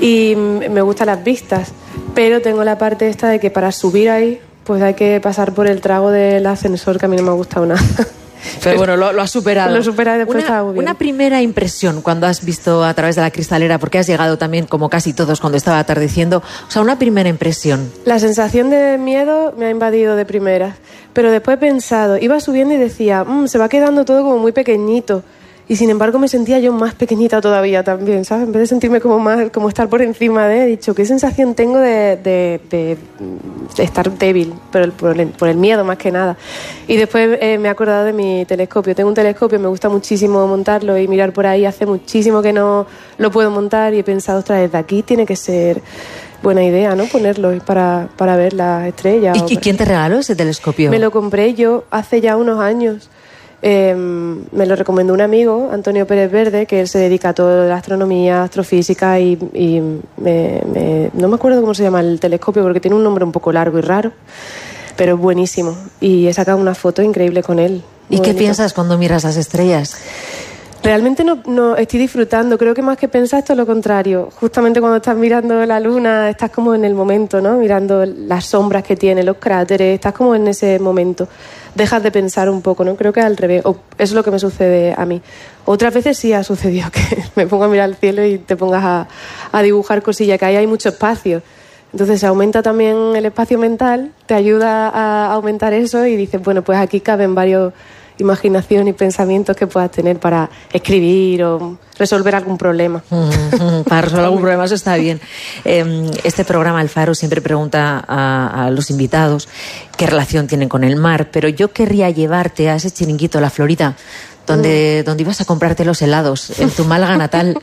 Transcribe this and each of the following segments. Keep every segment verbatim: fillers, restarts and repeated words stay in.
y me gustan las vistas, pero tengo la parte esta de que para subir ahí pues hay que pasar por el trago del ascensor, que a mí no me ha gustado nada. Pero bueno, lo, lo has superado. Lo superado y después una, estaba muy bien. Una primera impresión cuando has visto a través de la cristalera, porque has llegado también como casi todos cuando estaba atardeciendo, o sea, una primera impresión. La sensación de miedo me ha invadido de primeras, pero después he pensado, iba subiendo y decía, mmm, se va quedando todo como muy pequeñito. Y sin embargo me sentía yo más pequeñita todavía también, ¿sabes? En vez de sentirme como más, como estar por encima de, he dicho, ¿qué sensación tengo de, de, de, de estar débil? Por el, por, el, por el miedo más que nada. Y después eh, me he acordado de mi telescopio. Tengo un telescopio, me gusta muchísimo montarlo y mirar por ahí. Hace muchísimo que no lo puedo montar y he pensado, ostras, desde aquí tiene que ser buena idea, ¿no? Ponerlo para, para ver las estrellas. ¿Y, ¿y quién te regaló ese telescopio? Me lo compré yo hace ya unos años. Eh, me lo recomendó un amigo, Antonio Pérez Verde, que él se dedica a todo la astronomía, astrofísica y, y me, me, no me acuerdo cómo se llama el telescopio porque tiene un nombre un poco largo y raro, pero es buenísimo y he sacado una foto increíble con él. ¿Y qué piensas cuando miras las estrellas? Realmente no, no estoy disfrutando, creo que más que pensar esto es lo contrario. Justamente cuando estás mirando la luna estás como en el momento, ¿no? Mirando las sombras que tiene, los cráteres, estás como en ese momento. Dejas de pensar un poco, ¿no? Creo que al revés, o eso es lo que me sucede a mí. Otras veces sí ha sucedido que me pongo a mirar el cielo y te pongas a, a dibujar cosillas, que ahí hay mucho espacio. Entonces se aumenta también el espacio mental, te ayuda a aumentar eso y dices, bueno, pues aquí caben varios imaginación y pensamientos que puedas tener para escribir o resolver algún problema. Mm, para resolver algún problema, eso está bien. Eh, este programa, El Faro, siempre pregunta a, a los invitados qué relación tienen con el mar, pero yo querría llevarte a ese chiringuito, La Florida, donde, mm. donde ibas a comprarte los helados, en tu Málaga natal.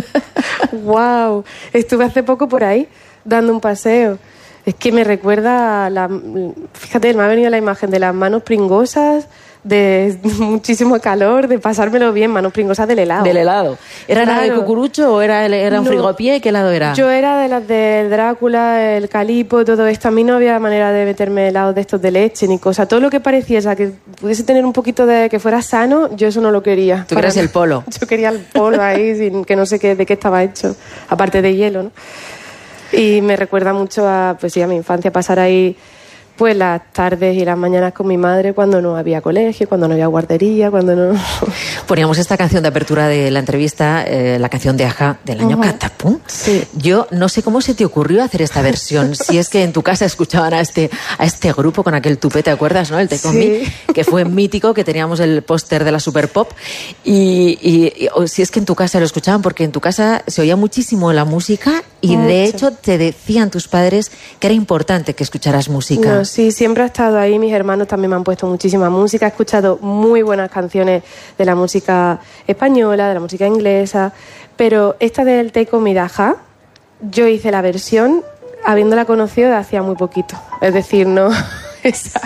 ¡Wow! Estuve hace poco por ahí, dando un paseo. Es que me recuerda a la... Fíjate, me ha venido la imagen de las manos pringosas, de muchísimo calor, de pasármelo bien, manos pringosas del helado. Del helado. ¿Era claro. la de cucurucho o era, era un no, frigopié? ¿Qué helado era? Yo era de las del Drácula, el calipo, todo esto. A mí no había manera de meterme helados de estos de leche ni cosa. Todo lo que pareciese que pudiese tener un poquito de... que fuera sano, yo eso no lo quería. ¿Tú querías el polo? Yo quería el polo ahí, sin, que no sé qué, de qué estaba hecho, aparte de hielo, ¿no? Y me recuerda mucho a, pues sí, a mi infancia, pasar ahí pues las tardes y las mañanas con mi madre cuando no había colegio, cuando no había guardería, cuando no... Poníamos esta canción de apertura de la entrevista, eh, la canción de Ajá del año uh-huh. Catapum. Sí. Yo no sé cómo se te ocurrió hacer esta versión. Si es que en tu casa escuchaban a este, a este grupo con aquel tupé, ¿te acuerdas, no? El Take On Me, que fue mítico, que teníamos el póster de la Super Pop. Y, y, y o si es que en tu casa lo escuchaban, porque en tu casa se oía muchísimo la música y Mucho. De hecho te decían tus padres que era importante que escucharas música. No, sí, siempre ha estado ahí. Mis hermanos también me han puesto muchísima música. He escuchado muy buenas canciones de la música española, de la música inglesa, pero esta del Take On Me de Ajá, yo hice la versión habiéndola conocido de hacía muy poquito. Es decir, no esa.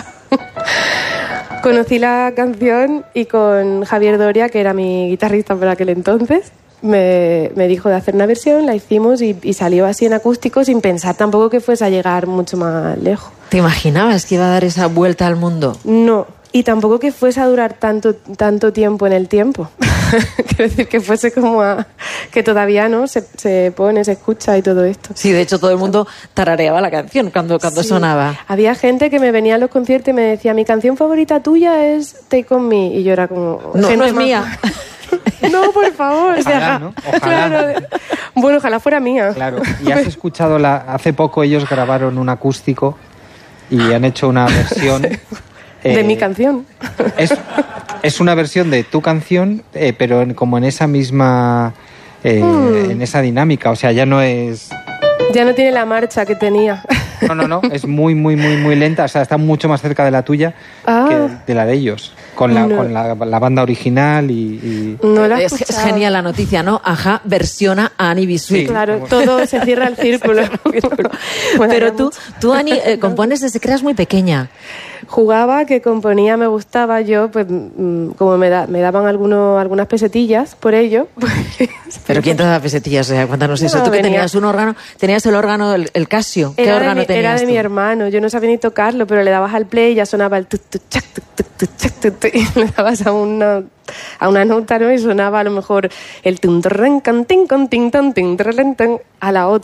Conocí la canción y con Javier Doria, que era mi guitarrista por aquel entonces, me, me dijo de hacer una versión, la hicimos y, y salió así en acústico sin pensar tampoco que fuese a llegar mucho más lejos. ¿Te imaginabas que iba a dar esa vuelta al mundo? No, y tampoco que fuese a durar tanto, tanto tiempo en el tiempo. Quiero decir, que fuese como a... que todavía no se, se pone, se escucha y todo esto. Sí, de hecho todo el mundo tarareaba la canción cuando, cuando sí. sonaba. Había gente que me venía a los conciertos y me decía, mi canción favorita tuya es Take On Me, y yo era como... No, no es más... mía. No, por favor. Ojalá, o sea, ¿no? Ojalá. Claro. Bueno, ojalá fuera mía. Claro, y has escuchado, la... hace poco ellos grabaron un acústico y han hecho una versión... de eh, mi canción. Es, es una versión de tu canción, eh, pero en, como en esa misma... Eh, hmm. en esa dinámica, o sea, ya no es... Ya no tiene la marcha que tenía. No, no, no, es muy, muy, muy, muy lenta, o sea, está mucho más cerca de la tuya ah. que de la de ellos, con la, no. con la, la banda original y... y... No la es, es genial la noticia, ¿no? Ajá, versiona a Annie B. Sweet. Sí, claro, todo se cierra el círculo. Pero tú, tú Annie, eh, compones desde que eras muy pequeña. Jugaba, que componía, me gustaba. Yo, pues, como me, da, me daban algunos, algunas pesetillas por ello. Pues, ¿Pero quién te daba pesetillas? O sea, cuéntanos eso. No, ¿Tú que venía... tenías un órgano? ¿Tenías el órgano, el, el Casio? ¿Qué era órgano mi, tenías Era de tú? mi hermano. Yo no sabía ni tocarlo, pero le dabas al play y ya sonaba el... Tu, tu, chac, tu, tu, tu, chac, tu, tu, y le dabas a una, a una nota, ¿no? Y sonaba a lo mejor el... Tin, tin, tin, tin, tin, a la otra.